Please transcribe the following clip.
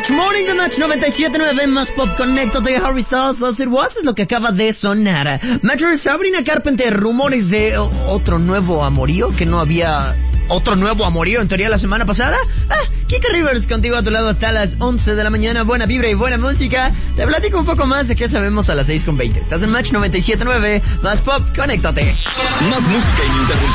Match Morning de Match 97.9 más Pop Conéctate. Harry Styles, As It Was es lo que acaba de sonar. Matcher, Sabrina Carpenter, rumores de otro nuevo amorío, que no había otro nuevo amorío en teoría la semana pasada. Kika Rivers contigo a tu lado hasta las 11 de la mañana. Buena vibra y buena música. Te platico un poco más de qué sabemos a las 6:20. Estás en Match 97.9 más Pop Conéctate. Más música ininterrumpida.